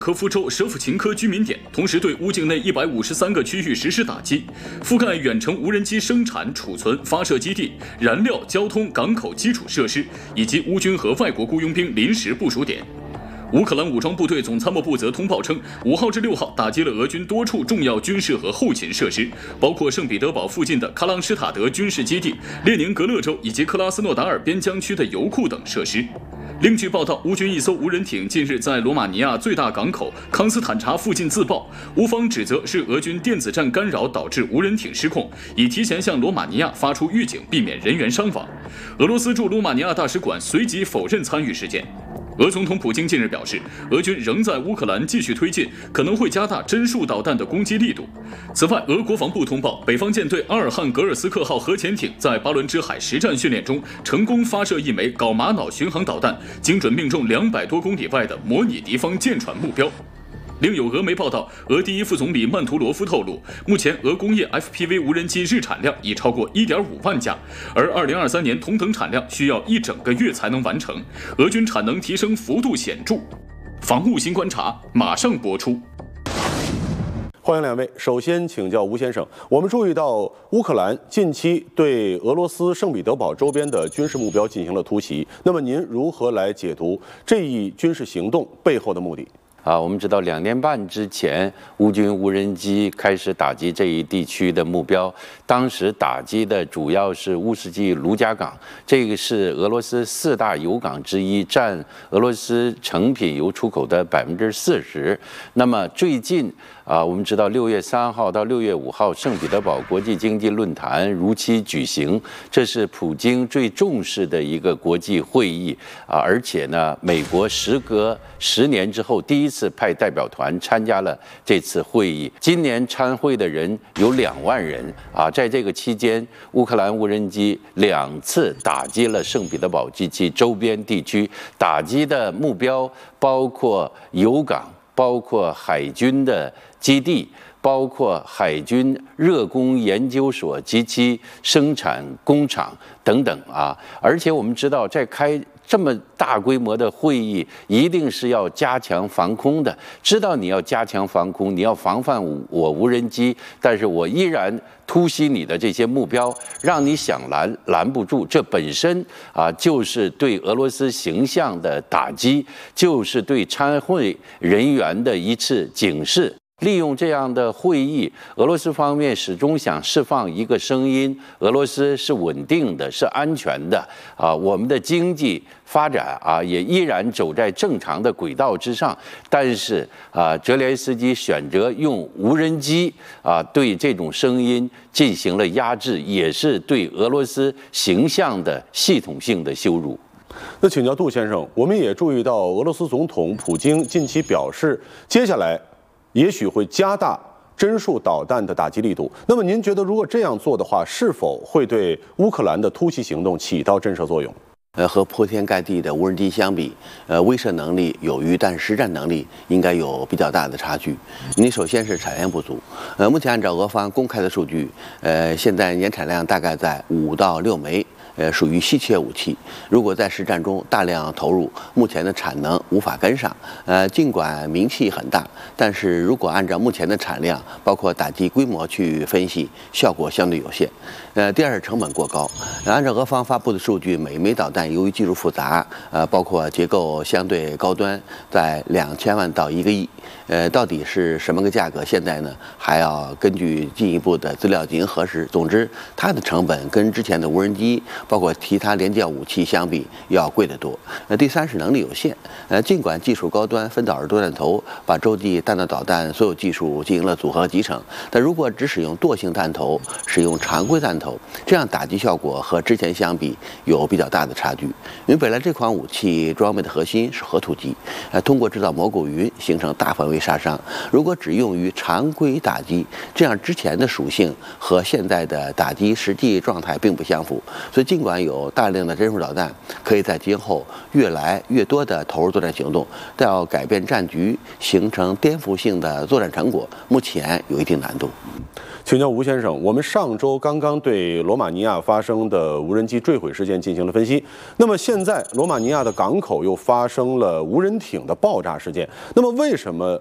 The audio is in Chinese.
科夫州舍甫琴科居民点，同时对乌境内153个区域实施打击，覆盖远程无人机生产、储存、发射基地、燃料、交通、港口基础设施以及乌军和外国雇佣兵临时部署点。乌克兰武装部队总参谋部则通报称，5号至6号打击了俄军多处重要军事和后勤设施，包括圣彼得堡附近的喀朗施塔德军事基地、列宁格勒州以及克拉斯诺达尔边疆区的油库等设施。另据报道，乌军一艘无人艇近日在罗马尼亚最大港口康斯坦察附近自爆，乌方指责是俄军电子战干扰导致无人艇失控，已提前向罗马尼亚发出预警，避免人员伤亡。俄罗斯驻罗马尼亚大使馆随即否认参与事件。俄总统普京近日表示，俄军仍在乌克兰继续推进，可能会加大针数导弹的攻击力度。此外，俄国防部通报，北方舰队阿尔汉格尔斯克号核潜艇在巴伦支海实战训练中成功发射一枚镐玛瑙巡航导弹，精准命中200多公里外的模拟敌方舰船目标。另有俄媒报道，俄第一副总理曼图罗夫透露，目前俄工业 FPV 无人机日产量已超过 1.5 万架，而2023年同等产量需要1整个月才能完成，俄军产能提升幅度显著。防务新观察马上播出。 欢迎两位。首先请教吴先生，我们注意到乌克兰近期对俄罗斯圣彼得堡周边的军事目标进行了突袭，那么您如何来解读这一军事行动背后的目的？ 我们知道2年半之前，乌军无人机开始打击这一地区的目标。当时打击的主要是乌斯基卢加港，这个是俄罗斯4大油港之一，占俄罗斯成品油出口的40%。那么最近我们知道6月3号到6月5号，圣彼得堡国际经济论坛如期举行，这是普京最重视的一个国际会议而且呢，美国时隔10年之后第一次派代表团参加了这次会议。今年参会的人有2万人在这个期间，乌克兰无人机2次打击了圣彼得堡及其周边地区，打击的目标包括油港，包括海军的基地，包括海军热工研究所及其生产工厂等等而且我们知道，在开这么大规模的会议，一定是要加强防空的。知道你要加强防空，你要防范我无人机，但是我依然突袭你的这些目标，让你想拦不住。这本身就是对俄罗斯形象的打击，就是对参会人员的一次警示。利用这样的会议，俄罗斯方面始终想释放一个声音：俄罗斯是稳定的，是安全的我们的经济发展也依然走在正常的轨道之上。但是泽连斯基选择用无人机对这种声音进行了压制，也是对俄罗斯形象的系统性的羞辱。 那请教杜先生，我们也注意到俄罗斯总统普京近期表示，接下来也许会加大针数导弹的打击力度。那么您觉得，如果这样做的话，是否会对乌克兰的突袭行动起到震慑作用？ 和铺天盖地的无人机相比，威慑能力有余，但实战能力应该有比较大的差距。你首先是产量不足，目前按照俄方公开的数据，现在年产量大概在5到6枚。属于稀缺武器，如果在实战中大量投入，目前的产能无法跟上。尽管名气很大，但是如果按照目前的产量，包括打击规模去分析，效果相对有限。第二是成本过高。按照俄方发布的数据，每枚导弹由于技术复杂，包括结构相对高端，在2000万到1个亿。到底是什么个价格？现在呢还要根据进一步的资料进行核实。总之，它的成本跟之前的无人机，包括其他廉价武器相比要贵得多。第三是能力有限。尽管技术高端，分导式多弹头把洲际弹道导弹所有技术进行了组合集成，但如果只使用惰性弹头，使用常规弹头，这样打击效果和之前相比有比较大的差距。因为本来这款武器装备的核心是核突击，通过制造蘑菇云形成大范围杀伤。如果只用于常规打击，这样之前的属性和现在的打击实际状态并不相符。所以尽管有大量的针术导弹，可以在今后越来越多的投入作战行动，但要改变战局，形成颠覆性的作战成果，目前有一定难度。 请教吴先生，我们上周刚刚对罗马尼亚发生的无人机坠毁事件进行了分析。那么现在罗马尼亚的港口又发生了无人艇的爆炸事件。那么为什么